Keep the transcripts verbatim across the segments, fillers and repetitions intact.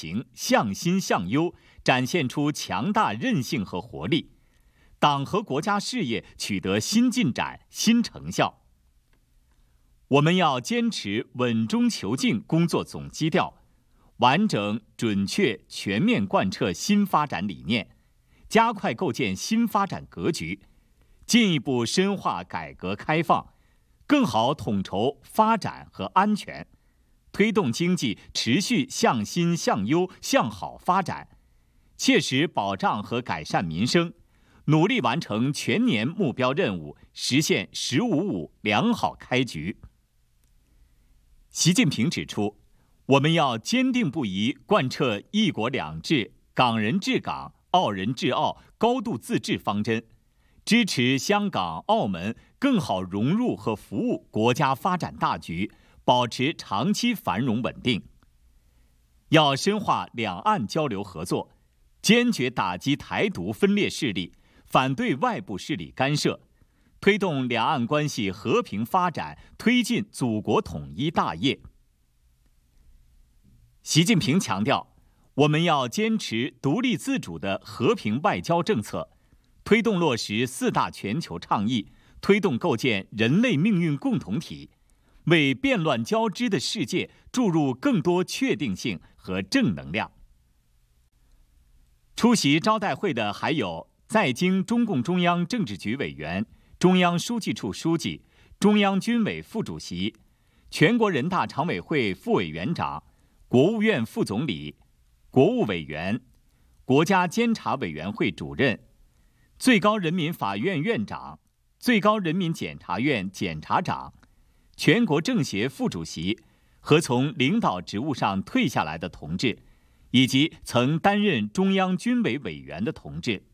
行、向新向优，展现出强大韧性和活力，党和国家事业取得新进展、新成效。我们要坚持稳中求进工作总基调，完整、准确、全面贯彻新发展理念，加快构建新发展格局，进一步深化改革开放，更好统筹发展和安全，推动经济持续向新向优向好发展，切实保障和改善民生，努力完成全年目标任务，实现“十五五”良好开局。习近平指出，我们要坚定不移贯彻“一国两制”、港人治港、澳人治澳高度自治方针，支持香港、澳门更好融入和服务国家发展大局，保持长期繁荣稳定。要深化两岸交流合作，坚决打击台独分裂势力，反对外部势力干涉，推动两岸关系和平发展，推进祖国统一大业。习近平强调，我们要坚持独立自主的和平外交政策，推动落实四大全球倡议，推动构建人类命运共同体，为变乱交织的世界注入更多确定性和正能量。出席招待会的还有在京中共中央政治局委员、中央书记处书记、中央军委副主席、全国人大常委会副委员长、国务院副总理、国务委员、国家监察委员会主任、最高人民法院院长、最高人民检察院检察长、全国政协副主席和从领导职务上退下来的同志，以及曾担任中央军委委员的同志。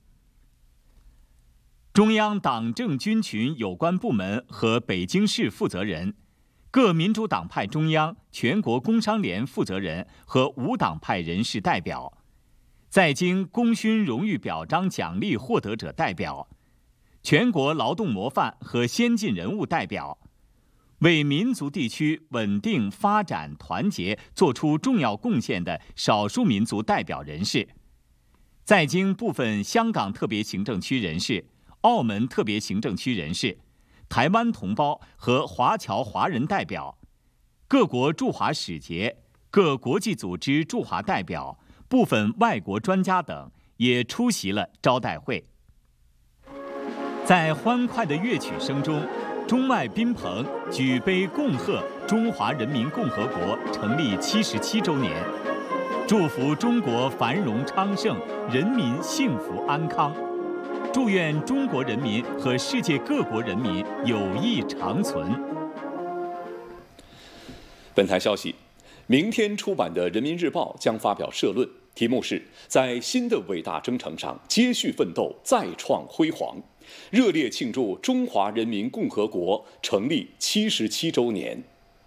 中央党政军群有关部门和北京市负责人，各民主党派中央、全国工商联负责人和无党派人士代表，在京功勋荣誉表彰奖励获得者代表，全国劳动模范和先进人物代表，为民族地区稳定发展团结作出重要贡献的少数民族代表人士，在京部分香港特别行政区人士、澳门特别行政区人士、台湾同胞和华侨华人代表，各国驻华使节、各国际组织驻华代表、部分外国专家等也出席了招待会。在欢快的乐曲声中，中外宾朋举杯恭贺中华人民共和国成立七十七周年，祝福中国繁荣昌盛，人民幸福安康，祝愿中国人民和世界各国人民友谊长存。 本台消息，明天出版的《人民日报》将发表社论，题目是在新的伟大征程上接续奋斗，再创辉煌，热烈庆祝中华人民共和国成立七十七周年。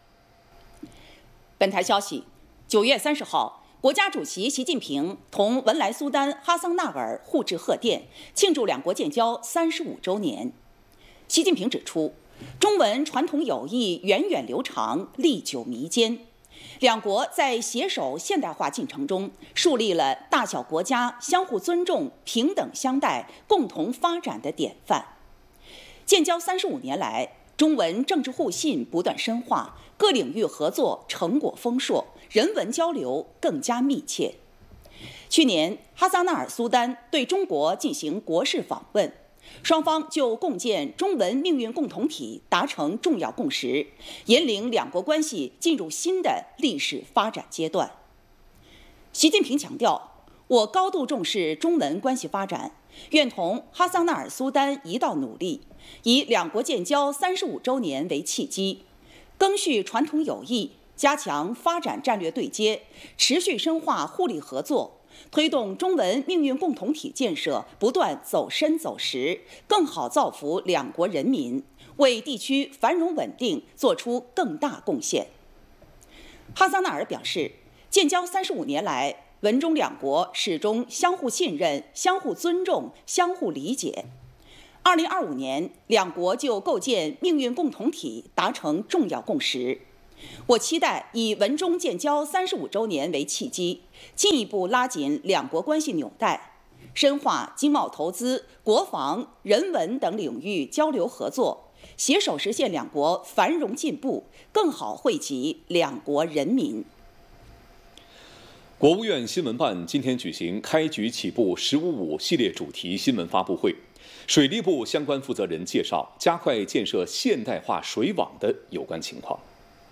本台消息，九月三十号，国家主席习近平同文莱苏丹哈桑纳尔互致贺电，庆祝两国建交三十五周年。习近平指出，中文传统友谊源远流长，历久弥坚。两国在携手现代化进程中，树立了大小国家相互尊重、平等相待、共同发展的典范。建交三十五年来，中文政治互信不断深化，各领域合作成果丰硕，人文交流更加密切。去年，哈萨纳尔苏丹对中国进行国事访问，双方就共建中文命运共同体达成重要共识，引领两国关系进入新的历史发展阶段。习近平强调，我高度重视中文关系发展，愿同哈桑纳尔苏丹一道努力，以两国建交三十五周年为契机，赓续传统友谊，加强发展战略对接，持续深化互利合作，推动中文命运共同体建设不断走深走实，更好造福两国人民，为地区繁荣稳定做出更大贡献。哈桑纳尔表示，建交三十五年来，文中两国始终相互信任、相互尊重、相互理解。二零二五年，两国就构建命运共同体达成重要共识。 我期待以文中建交三十五周年为契机，进一步拉紧两国关系纽带，深化经贸投资、国防、人文等领域交流合作，携手实现两国繁荣进步，更好惠及两国人民。 国务院新闻办今天举行开局起步“十五五”系列主题新闻发布会，水利部相关负责人介绍加快建设现代化水网的有关情况。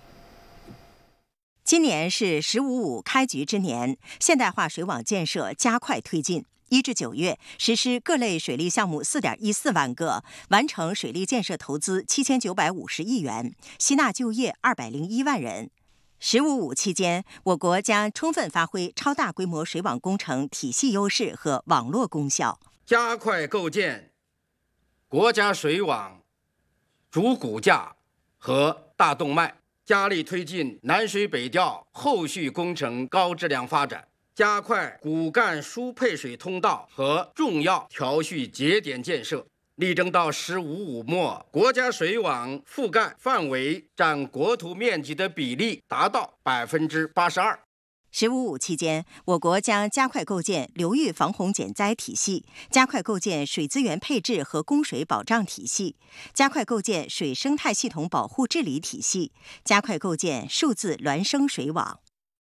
今年是“十五五”开局之年，现代化水网建设加快推进。一至九月，实施各类水利项目四点一四万个，完成水利建设投资七千九百五十亿元，吸纳就业二百零一万人。十五五期间，我国将充分发挥超大规模水网工程体系优势和网络功效， 加快构建国家水网主骨架和大动脉，加力推进南水北调后续工程高质量发展，加快骨干输配水通道和重要调蓄节点建设，力争到“十五五”末，国家水网覆盖范围占国土面积的比例达到百分之八十二。 十五五期间，我国将加快构建流域防洪减灾体系，加快构建水资源配置和供水保障体系，加快构建水生态系统保护治理体系，加快构建数字孪生水网。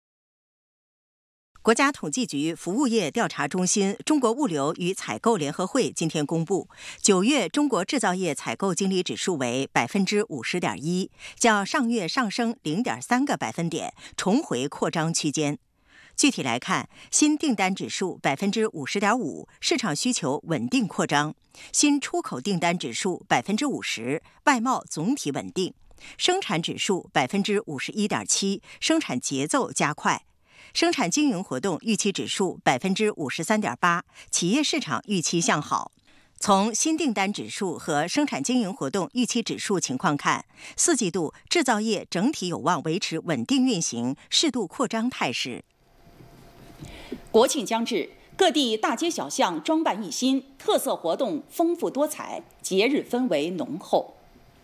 国家统计局服务业调查中心中国物流与采购联合会今天公布，九月中国制造业采购经理指数为百分之五十点一，较上月上升零点三个百分点，重回扩张区间。具体来看，新订单指数百分之五十点五，市场需求稳定扩张；新出口订单指数百分之五十，外贸总体稳定；生产指数百分之五十一点七，生产节奏加快。生产经营活动预期指数百分之五十三点八，企业市场预期向好。从新订单指数和生产经营活动预期指数情况看，四季度制造业整体有望维持稳定运行、适度扩张态势。 国庆将至，各地大街小巷装扮一新，特色活动丰富多彩，节日氛围浓厚。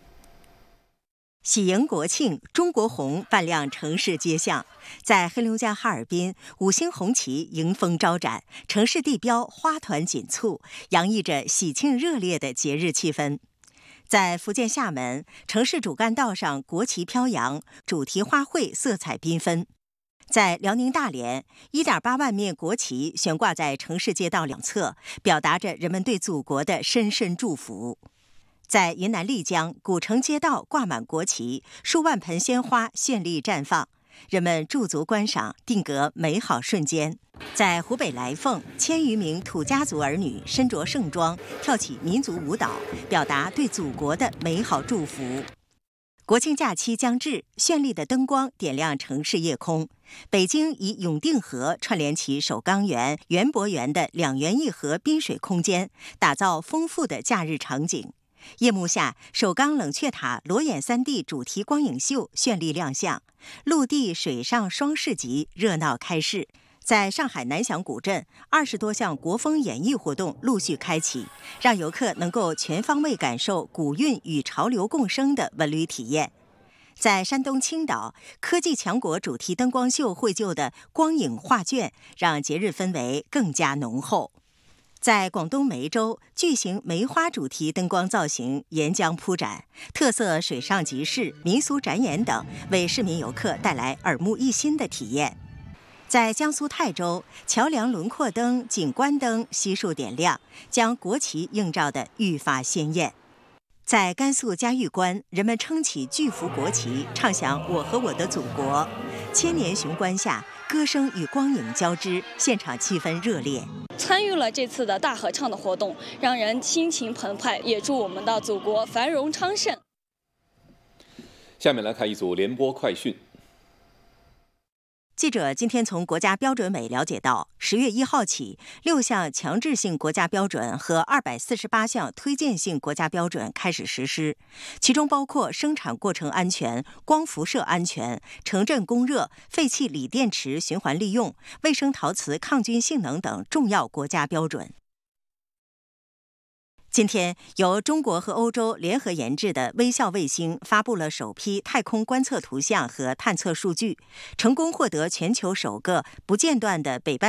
喜迎国庆，中国红扮亮城市街巷。在黑龙江哈尔滨，五星红旗迎风招展，城市地标花团锦簇，洋溢着喜庆热烈的节日气氛。在福建厦门，城市主干道上国旗飘扬，主题花卉色彩缤纷。在辽宁大连， 一点八万面国旗悬挂在城市街道两侧，表达着人们对祖国的深深祝福。在云南丽江，古城街道挂满国旗，数万盆鲜花绚丽绽放，人们驻足观赏，定格美好瞬间。在湖北来凤，千余名土家族儿女身着盛装，跳起民族舞蹈，表达对祖国的美好祝福。国庆假期将至，绚丽的灯光点亮城市夜空。北京以永定河串联起首钢园、园博园的两园一河滨水空间，打造丰富的假日场景。夜幕下，首钢冷却塔裸眼 三 D 主题光影秀绚丽亮相，陆地水上双市集热闹开市。在上海南翔古镇，二十多项国风演艺活动陆续开启，让游客能够全方位感受古韵与潮流共生的文旅体验。在山东青岛，科技强国主题灯光秀绘就的光影画卷，让节日氛围更加浓厚。在广东梅州，巨型梅花主题灯光造型沿江铺展，特色水上集市、民俗展演等为市民游客带来耳目一新的体验。在江苏泰州，桥梁轮廓灯、景观灯悉数点亮，将国旗映照得愈发鲜艳。在甘肃嘉峪关，人们撑起巨幅国旗，唱响《我和我的祖国》。千年雄关下，歌声与光影交织，现场气氛热烈。 参与了这次的大合唱的活动，让人心情澎湃，也祝我们的祖国繁荣昌盛。 下面来看一组联播快讯。 记者今天从国家标准委了解到，十月一号起，六项强制性国家标准和二百四十八项推荐性国家标准开始实施，其中包括生产过程安全、光辐射安全、城镇供热、废弃锂电池循环利用、卫生陶瓷抗菌性能等重要国家标准。 今天，由中国和欧洲联合研制的微笑卫星发布了首批太空观测图像和探测数据，成功获得全球首个不间断的北半